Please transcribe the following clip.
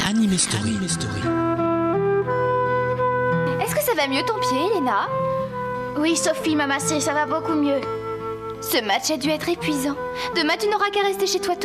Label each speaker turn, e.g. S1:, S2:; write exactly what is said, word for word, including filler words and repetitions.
S1: Anime Story. Anime Story.
S2: Est-ce que ça va mieux ton pied, Elena?
S3: Oui, Sophie m'a massé, ça va beaucoup mieux.
S2: Ce match a dû être épuisant. Demain, tu n'auras qu'à rester chez toi.